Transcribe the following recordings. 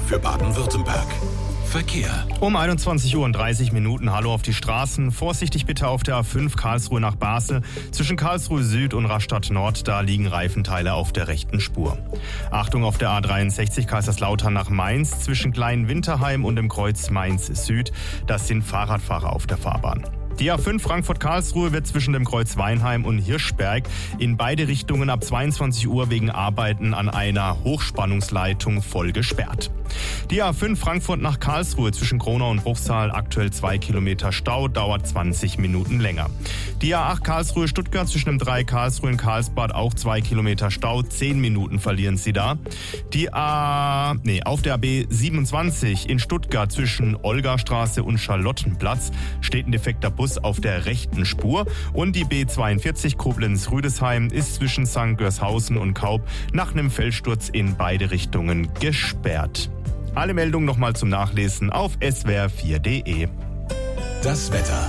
für Baden-Württemberg. Verkehr. Um 21:30 Uhr. Hallo auf die Straßen. Vorsichtig bitte auf der A5 Karlsruhe nach Basel. Zwischen Karlsruhe Süd und Rastatt Nord, da liegen Reifenteile auf der rechten Spur. Achtung auf der A63 Kaiserslautern nach Mainz. Zwischen Klein-Winterheim und dem Kreuz Mainz Süd. Das sind Fahrradfahrer auf der Fahrbahn. Die A5 Frankfurt-Karlsruhe wird zwischen dem Kreuz Weinheim und Hirschberg in beide Richtungen ab 22 Uhr wegen Arbeiten an einer Hochspannungsleitung voll gesperrt. Die A5 Frankfurt nach Karlsruhe zwischen Kronau und Bruchsal aktuell 2 Kilometer Stau, dauert 20 Minuten länger. Die A8 Karlsruhe-Stuttgart zwischen dem 3 Karlsruhe und Karlsbad auch 2 Kilometer Stau, 10 Minuten verlieren Sie da. Auf der B27 in Stuttgart zwischen Olgastraße und Charlottenplatz steht ein defekter Bus auf der rechten Spur und die B42 Koblenz-Rüdesheim ist zwischen St. Görshausen und Kaub nach einem Felssturz in beide Richtungen gesperrt. Alle Meldungen nochmal zum Nachlesen auf swr4.de. Das Wetter.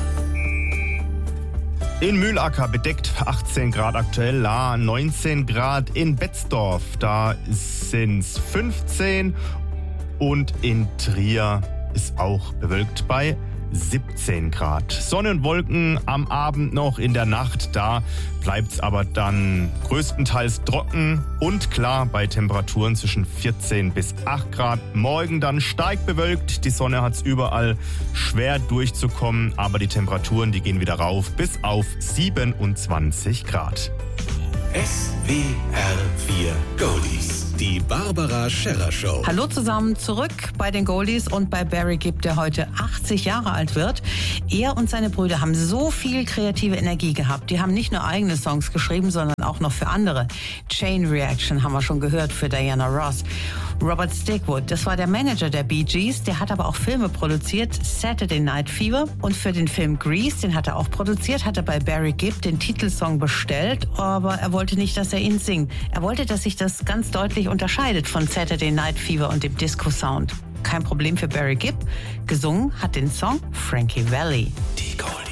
In Mühlacker bedeckt 18 Grad aktuell, La 19 Grad in Betzdorf, da sind's 15 und in Trier ist auch bewölkt bei 17 Grad. Sonne und Wolken am Abend noch, in der Nacht, da bleibt's aber dann größtenteils trocken und klar bei Temperaturen zwischen 14 bis 8 Grad. Morgen dann stark bewölkt, die Sonne hat's überall schwer durchzukommen, aber die Temperaturen, die gehen wieder rauf bis auf 27 Grad. SWR4 Goldies. Die Barbara Scherrer Show. Hallo zusammen, zurück bei den Goldies und bei Barry Gibb, der heute 80 Jahre alt wird. Er und seine Brüder haben so viel kreative Energie gehabt. Die haben nicht nur eigene Songs geschrieben, sondern auch noch für andere. Chain Reaction haben wir schon gehört für Diana Ross. Robert Stigwood, das war der Manager der Bee Gees, der hat aber auch Filme produziert, Saturday Night Fever, und für den Film Grease, den hat er auch produziert, hat er bei Barry Gibb den Titelsong bestellt, aber er wollte nicht, dass er ihn singt. Er wollte, dass sich das ganz deutlich unterscheidet von Saturday Night Fever und dem Disco-Sound. Kein Problem für Barry Gibb. Gesungen hat den Song Frankie Valli. Die Goldies.